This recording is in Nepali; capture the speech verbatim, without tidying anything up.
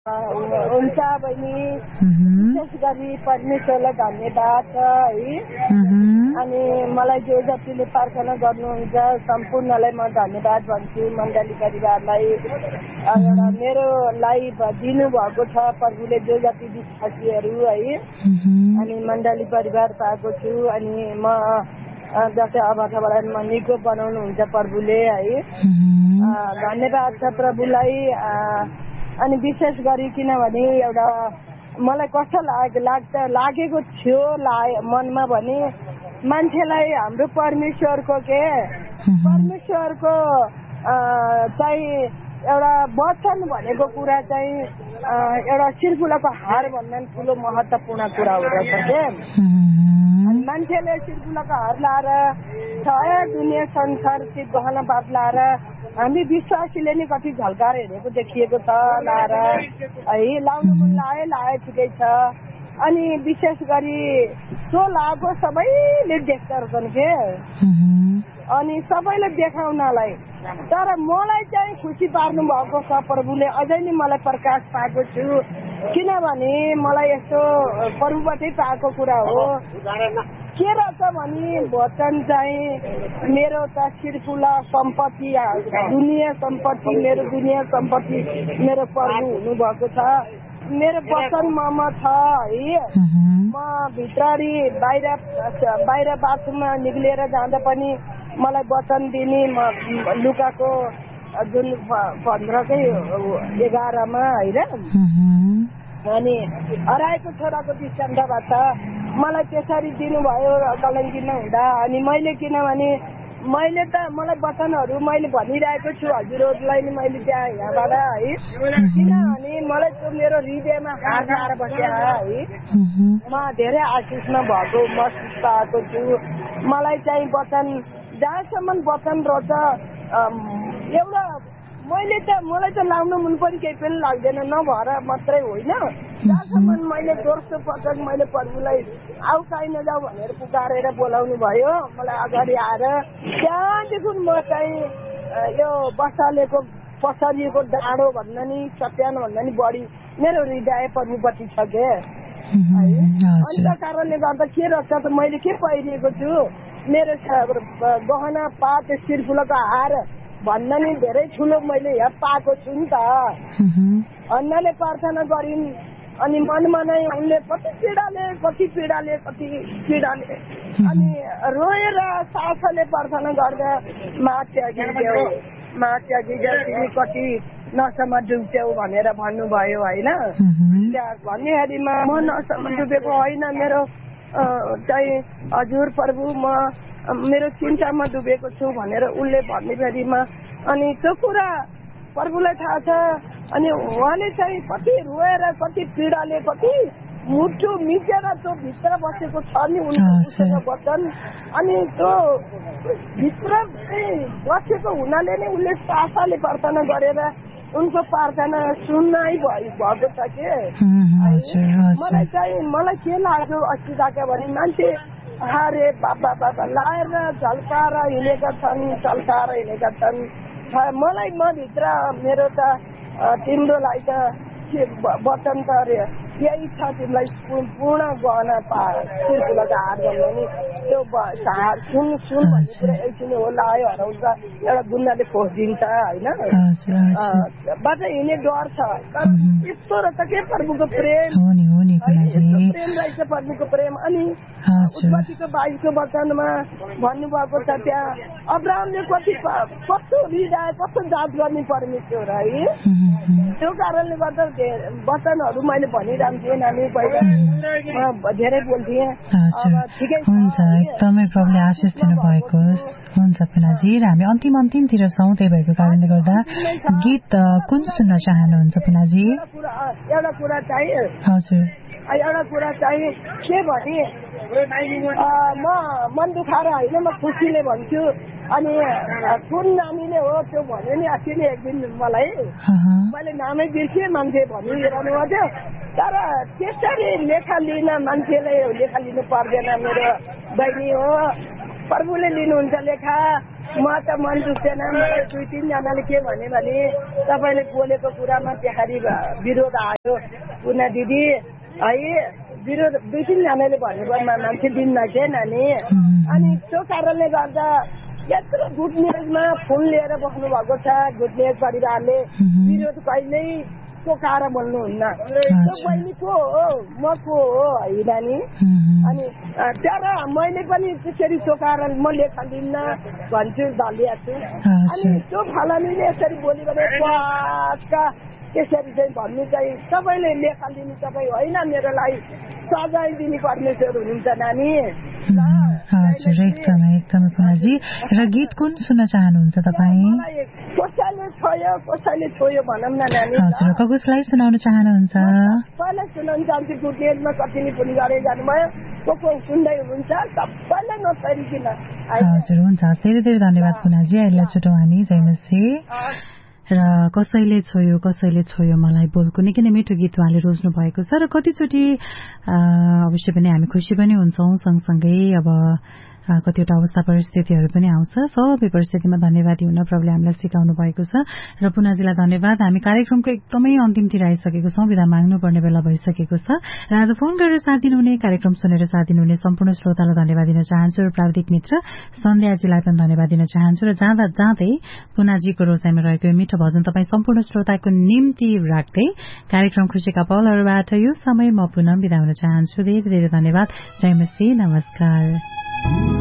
हुन्छ बहिनी, विशेष गरी परमेश्वरलाई धन्यवाद छ है। अनि मलाई जो जतिले प्रार्थना गर्नुहुन्छ सम्पूर्णलाई म धन्यवाद भन्छु, मण्डली परिवारलाई। एउटा मेरोलाई दिनुभएको छ प्रभुले जो जति विश्वासीहरू है। अनि मण्डली परिवार पाएको छु। अनि म जस्तै अब तपाईँलाई म निको बनाउनुहुन्छ प्रभुले है। धन्यवाद छ प्रभुलाई। अनि विशेष गरी किनभने एउटा मलाई कस्तो लाग लाग्छ लागेको थियो मनमा भने मान्छेलाई हाम्रो परमेश्वरको के परमेश्वरको चाहिँ एउटा वचन भनेको कुरा चाहिँ एउटा सिरफुलाको हार भन्दा ठुलो महत्त्वपूर्ण कुरा हो रहेछ के। अनि मान्छेले सिरफुलाको हार लाएर सारा दुनियाँ संसार चाहिँ गहना बात लाएर हामी विश्वासीले नि कति झल्काएर हेरेको देखिएको छ लाएर है। लाउनु मन लाए लाए ठिकै छ। अनि विशेष गरी जो लाएको सबैले देख्छ रहेछन् के। अनि सबैले देखाउनलाई तर मलाई चाहिँ खुसी पार्नु भएको छ प्रभुले। अझै नि मलाई प्रकाश पाएको छु किनभने मलाई यस्तो प्रभुबाटै पाएको कुरा हो। के रहेछ भने वचन चाहिँ मेरो त सिरफुला सम्पत्ति दुनियाँ सम्पत्ति मेरो दुनियाँ सम्पत्ति मेरो प्रभु हुनुभएको छ। मेरो वचन ममा छ है। म भित्री बाहिर बाहिर बाथरुममा निक्लेर जाँदा पनि मलाई वचन दिने म लुकाको जुन पन्ध्रकै एघारमा होइन। अनि हराएको छोराको दृष्टान्तबाट मलाई त्यसरी दिनुभयो कलङ्कीमा हुँदा। अनि मैले किनभने मैले त मलाई वचनहरू मैले भनिरहेको छु हजुरहरूलाई नि मैले त्यहाँ यहाँबाट है। किनभने मलाई त्यो मेरो हृदयमा हार लाएर बस्या है। म धेरै आशिषमा भएको महसुस पाएको छु। मलाई चाहिँ वचन जहाँसम्म वचन रहेछ एउटा मैले त मलाई त लाउनु मन पनि केही पनि लाग्दैन नभएर मात्रै होइन। जहाँसम्म मैले दोस्रो पटक मैले प्रभुलाई आऊ काहीँ नजाऊ भनेर पुकारेर बोलाउनु भयो मलाई अगाडि आएर त्यहाँदेखि म चाहिँ यो बसालेको पसरिएको डाँडो भन्दा नि सत्यान भन्दा नि बढी मेरो हृदय प्रभुपट्टि छ के। अन्त कारणले गर्दा के रहेछ त मैले के पाइरहेको छु मेरो गहना पात सिरफुलाको हार भन्दा नि धेरै ठुलो मैले यहाँ पाएको छु नि त। अन्नले प्रार्थना गरिन् अनि मनमा नै उनले कति पीडाले कति पीडाले कति पीडाले अनि रोएर सासले प्रार्थना गर्दा मा त्यागिदेऊ मा त्यागिदेऊ तिमी कति नसामा डुब्थ्यौ भनेर भन्नुभयो होइन। त्यहाँ भन्नेखेरिमा म नसामा डुबेको होइन मेरो चाहिँ हजुर प्रभु म मेरो चिन्तामा डुबेको छु भनेर उसले भन्नेखेरिमा अनि त्यो कुरा प्रभुलाई थाहा छ। अनि उहाँले चाहिँ कति रोएर कति पीडाले कति मुटु मिचेर त्यो भित्र बसेको छ नि उनको वचन। अनि त्यो भित्र बसेको हुनाले नै उसले आशाले प्रार्थना गरेर उनको प्रार्थना सुन्नै भएको छ के। मलाई चाहिँ मलाई के लाग्यो अस्ति राख्यो भने मान्छे अरे बाबा बाबा लाएर झल्काएर हिँडेका छन् झल्काएर हिँडेका छन्। मलाई म भित्र मेरो त तिम्रोलाई त वचन त अरे यही छ तिमीलाई पूर्ण गहना पा सिरफुलाको हार भन्दा नि त्यो हार सुन सुन भन्ने कुरा एकछिन हो लायो हराउँछ एउटा गुन्डाले खोजिदिन्छ होइन। बाट हिँड्ने डर छ यस्तो रहेछ के प्रभुको प्रेम प्रेम रहेछ प्रभुको प्रेम। अनि उत्पत्तिको बाइसको वचनमा भन्नुभएको छ त्यहाँ अब्राहमले कति कस्तो हृदय कस्तो जाँच गर्ने परमेश्वर है। त्यो कारणले गर्दा वचनहरू मैले भनिरहन्थेँ नानी पहिला धेरै बोल्थेँ। हुन्छ एकदमै प्रभुले आशिष दिनु भएको हुन्छ पुनाजी। र हामी अन्तिम अन्तिमतिर छौँ त्यही भएको कारणले गर्दा गीत कुन सुन्न चाहनुहुन्छ पुनाजी? एउटा कुरा चाहिँ हजुर एउटा कुरा चाहिँ के भने म मन दुखाएर होइन म खुसीले भन्छु। अनि कुन नानीले हो त्यो भन्यो नि अस्ति नै एक दिन मलाई मैले नामै बिर्सेँ मान्छे भनिरहनु भयो। तर त्यसरी लेखा लिन मान्छेले लेखा लिनु पर्दैन मेरो बहिनी हो प्रभुले लिनुहुन्छ लेखा। म त मन दुख्दैन। मलाई दुई तिनजनाले के भने भने तपाईँले बोलेको कुरामा त्यहाँनिर विरोध आयो पुना दिदी है, विरोध दुई तिनजनाले भन्नुभयो मान्छे दिन्न के नानी। अनि त्यो कारणले गर्दा यत्रो गुड न्युजमा फोन लिएर बस्नु भएको छ गुड न्युज परिवारले, विरोध कहिल्यै तोकाएर बोल्नुहुन्न। त्यो बहिनी को हो म को हो होइन नि। अनि तर मैले पनि त्यसरी तोकाएर म लेखा दिन्न भन्छु दलिया छु। अनि त्यो फलानीले यसरी बोल्यो भने पक्का त्यसरी चाहिँ भन्नु चाहिँ तपाईँले लेखा दिनु तपाईँ होइन, मेरो लागि सजाय दिने परमेश्वर हुनुहुन्छ नानी। हजुर एकदमै एकदमै पुनाजी। र गीत कुन सुन्न चाहनुहुन्छ तपाईँ? कसैले छोयो कसैले छोयो भनौँ न नानी। हजुर कसलाई सुनाउन चाहनुहुन्छ? कसैलाई सुनाउन चाहन्छु। गुडनेटमा कति नि फोन गरेर जानुभयो, को को सुन्दै हुनुहुन्छ सबैलाई नछोडिकन। हजुर हुन्छ, धेरै धेरै धन्यवाद पुनाजी। अहिले छुटौँ हामी। जय मसी। र कसैले छोयो कसैले छोयो मलाई बोलको निकै नै मिठो गीत उहाँले रोज्नु भएको छ। र कतिचोटि अवश्य पनि हामी खुसी पनि हुन्छौँ, सँगसँगै अब कतिवटा अवस्था परिस्थितिहरू पनि आउँछ। सबै परिस्थितिमा धन्यवादी हुन प्रभुले हामीलाई सिकाउनु भएको छ। र पुनाजीलाई धन्यवाद। हामी कार्यक्रमको एकदमै अन्तिमतिर आइसकेको छौँ, बिदा माग्नुपर्ने बेला भइसकेको छ। र आज फोन गरेर साथ दिनुहुने, कार्यक्रम सुनेर साथ दिनुहुने सम्पूर्ण श्रोतालाई धन्यवाद दिन चाहन्छु। र प्राविधिक मित्र सन्ध्याजीलाई पनि धन्यवाद दिन चाहन्छु। र जाँदा जाँदै पुनाजीको रोजाइमा रहेको मिठो भजन तपाईँ सम्पूर्ण श्रोताको निम्ति राख्दै कार्यक्रम खुसीका पलहरूबाट यो समय म पुनः बिदा हुन चाहन्छु। धेरै धेरै धन्यवाद। जय मसी। नमस्कार।